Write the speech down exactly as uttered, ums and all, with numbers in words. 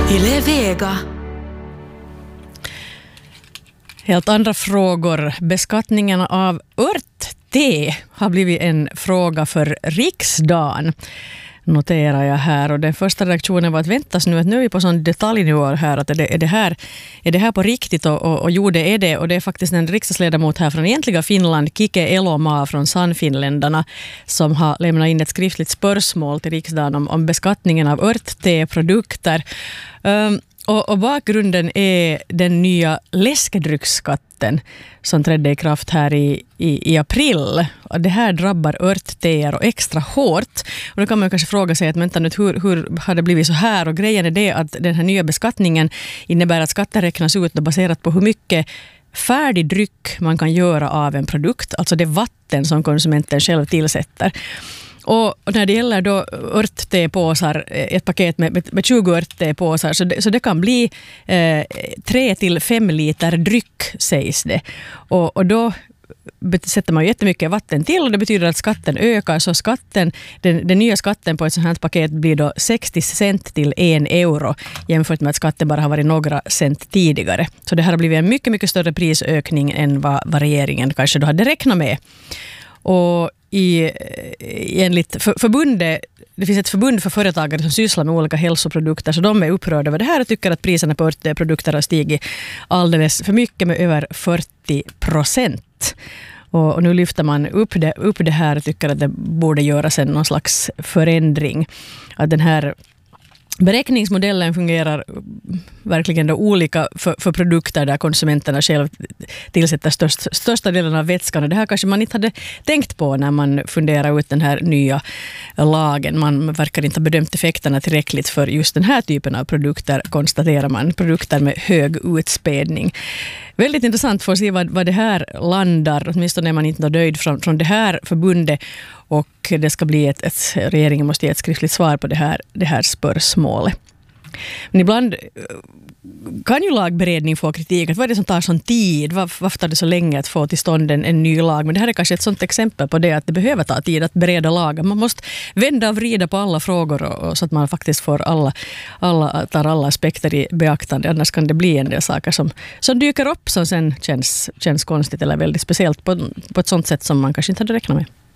Yle Vega. Helt andra frågor. Beskattningen av örtte har blivit en fråga för riksdagen. Noterar jag här. Och den första reaktionen var att väntas nu att nu är vi på sån detaljnivå här. Att är, det, är, det här, är det här på riktigt? Och, och, och jo, det är det. Och det är faktiskt en riksdagsledamot här från egentliga Finland, Kike Elomaa från Sannfinländarna, som har lämnat in ett skriftligt spörsmål till riksdagen om, om beskattningen av örtte-produkter. Um, Och, och bakgrunden är den nya läskedrycksskatten som trädde i kraft här i, i, i april. Och det här drabbar örtteer och extra hårt. Och då kan man kanske fråga sig att vänta nu, hur, hur har det blivit så här? Och grejen är det att den här nya beskattningen innebär att skatten räknas ut baserat på hur mycket färdig dryck man kan göra av en produkt. Alltså det vatten som konsumenten själv tillsätter. Och när det gäller då örttepåsar, ett paket med, med tjugo örttepåsar, så det, så det kan bli eh, tre till fem liter dryck, sägs det. Och, och då sätter man jättemycket vatten till och det betyder att skatten ökar. Så skatten, den, den nya skatten på ett sådant här paket blir då sextio cent till en euro jämfört med att skatten bara har varit några cent tidigare. Så det här har blivit en mycket, mycket större prisökning än vad, vad regeringen kanske då hade räknat med. Och i, enligt för, förbundet, det finns ett förbund för företagare som sysslar med olika hälsoprodukter, så de är upprörda över det här och tycker att priserna på örtprodukter har stigit alldeles för mycket, med över fyrtio procent. Och, och nu lyfter man upp det, upp det här och tycker att det borde göras en någon slags förändring. Att den här beräkningsmodellen fungerar verkligen då olika för, för produkter där konsumenterna själv tillsätter störst, största delen av vätskan. Och det här kanske man inte hade tänkt på när man funderar ut den här nya lagen. Man verkar inte ha bedömt effekterna tillräckligt för just den här typen av produkter, konstaterar man. Produkter med hög utspädning. Väldigt intressant för att se vad, vad det här landar. Åtminstone är man inte nöjd från, från det här förbundet. Och det ska bli ett, ett, regeringen måste ge ett skriftligt svar på det här, det här spörsmålet. Men ibland kan ju lagberedning få kritik. Att vad är det som tar sån tid? Var, varför tar det så länge att få till stånd en, en ny lag? Men det här är kanske ett sånt exempel på det, att det behöver ta tid att bereda lagar. Man måste vända och vrida på alla frågor och, och så att man faktiskt får alla, alla, tar alla aspekter i beaktande. Annars kan det bli en del saker som, som dyker upp som sen känns, känns konstigt eller väldigt speciellt på, på ett sånt sätt som man kanske inte hade räknat med.